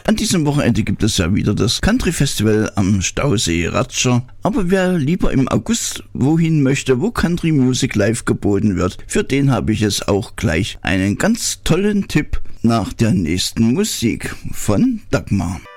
An diesem Wochenende gibt es ja wieder das Country Festival am Stausee Ratscher. Aber wer lieber im August wohin möchte, wo Country Music live geboten wird, für den habe ich jetzt auch gleich einen ganz tollen Tipp nach der nächsten Musik von Dagmar.